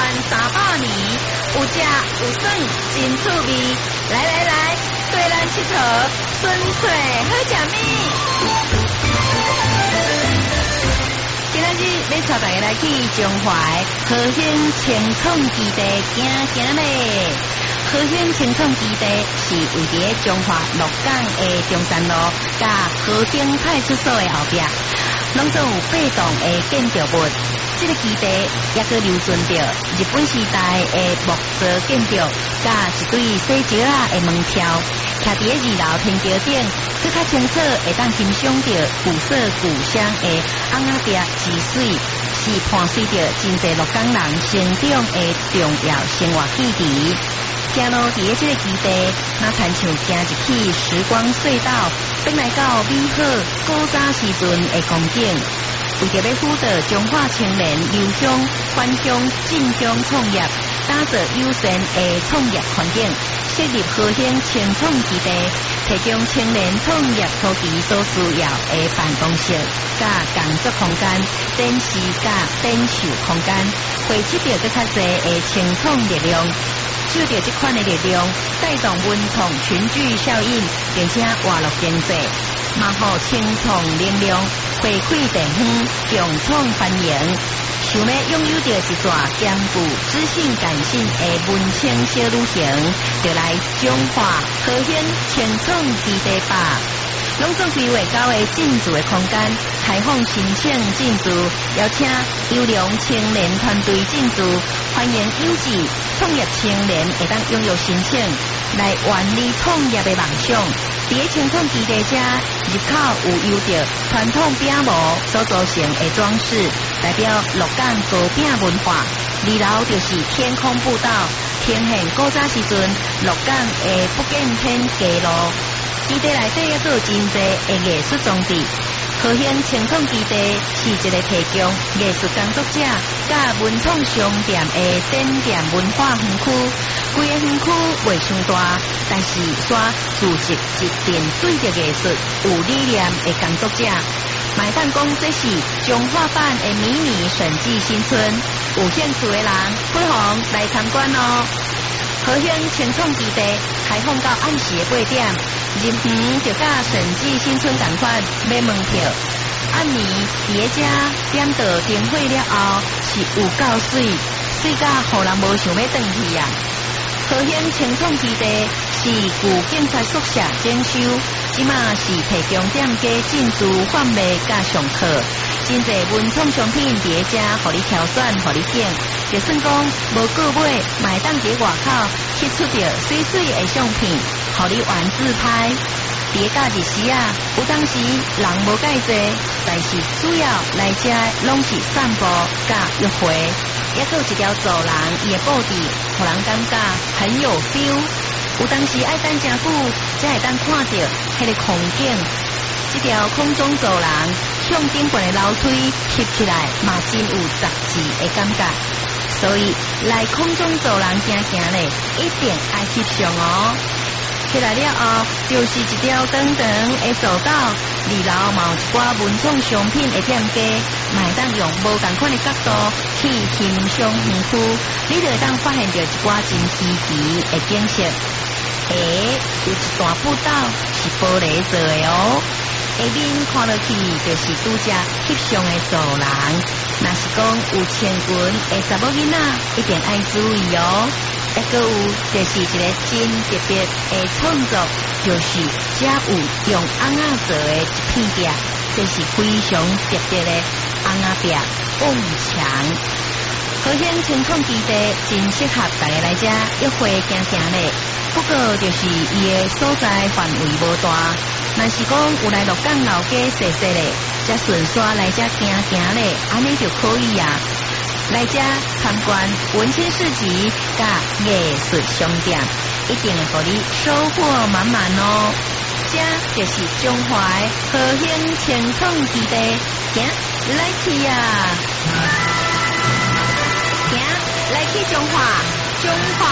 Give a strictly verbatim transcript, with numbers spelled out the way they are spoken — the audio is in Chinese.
三百年，有食有耍真趣味。来来来，对咱佚佗，纯粹好食物。今仔日要带大家来去中华和兴青创基地行行咧。和兴青创基地是位伫中华鹿港的中山路甲和兴派出所的后壁，拢总有八栋的建筑物。这个基地也阁留存着日本时代的木造建筑，甲一对洗石仔的门票，徛伫二楼天桥顶，更较清楚会当欣赏着古色古香的翁仔壁之水，是伴随着真侪鹿港人成长的重要生活基地。行路伫咧这个基地，那亲像行入去时光隧道，转来到美好古早时阵的光景。为着要辅导中华青年留乡返乡进乡创业，打造友善的创业环境，设立和兴青创基地，提供青年创业初期所需要的办公室、甲工作空间、展示甲展售空间，汇集着更较侪的青创力量。就着这款的力量，带动文创群聚效应，并且活络经济，嘛互青创能量回馈地方，共创繁荣。想要拥有着一段兼具知性感性的文青小旅行，就来中华和兴青创基地吧。拢总规划高的进驻的空间，开放申请进驻，邀请优良青年团队进驻，欢迎有志创业青年会当拥有申请，来完你创业的梦想。伫咧青创基地遮，入口有有着传统饼模所造成的装饰，代表鹿港糕饼文化。二楼就是天空步道，呈现古早时阵鹿港的福建天街路。基地内底也有真侪的艺术装置。和兴青创基地是一个提供艺术工作者甲文创商店的展店文化园区。规个园区袂伤大，但是煞组织一群对着艺术有理念的工作者。买单讲这是中华版的迷你审计新村，有兴趣的人不妨来参观哦。和兴青创基地开放到暗时的八点，入园就甲审计新村同款买门票。暗暝伫咧遮点到灯火了后，是有够水，水甲互人无想要转去啊！和兴青创基地是旧警察宿舍整修，即马是提供店家进驻贩卖甲上课，真侪文创商品伫咧遮，互你挑选，互你拣。就算讲无购买，买当伫外口去出着水水的相片，互你玩自拍。伫咧假日时啊，有当时人无介济，但是主要来遮拢是散步甲约会。也有一条走廊，伊的布置，互人感觉很有 feel。有当时爱等真久，才会当看到迄个空景。这条空中走廊向顶部的楼梯翕起来，嘛真有杂志的感觉。所以来空中走廊行行咧，一定爱翕相哦。起来了后，就是一条长长的走道，二楼嘛有一寡文创商品的店家，嘛会当用无同款的角度去欣赏园区，你就会当发现到一寡真稀奇的景色。下有一段步道是玻璃做的哦，下面看落去就是拄只翕相的走廊。若是讲有穿裙的查某囡仔，一定爱注意哦。还阁有就是一个真特别的创作，就是遮有用翁仔做的一片壁，这是非常特别的翁仔壁甕墙。和兴青创基地真适合大家来遮约会行行咧，不过就是伊的所在范围无大，若是讲有来鹿港老街踅踅咧，则顺续来遮行行咧，安尼就可以啊。来遮参观文青市集甲艺术商店，一定会互你收获满满哦。这就是中华和兴青创基地，行来去呀！行来去中华，中华。